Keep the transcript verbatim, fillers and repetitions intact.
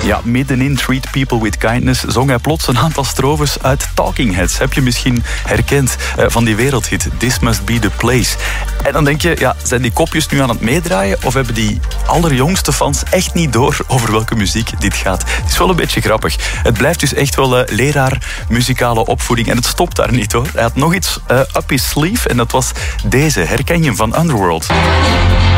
Ja, middenin Treat People with Kindness zong hij plots een aantal strofes uit Talking Heads. Heb je misschien herkend uh, van die wereldhit This Must Be The Place. En dan denk je, ja, zijn die kopjes nu aan het meedraaien of hebben die allerjongste fans echt niet door over welke muziek dit gaat? Het is wel een beetje grappig. Het blijft dus echt wel uh, leraar muzikale opvoeding en het stopt daar niet hoor. Hij had nog iets uh, up his sleeve en dat was deze. Herken je hem van Underworld?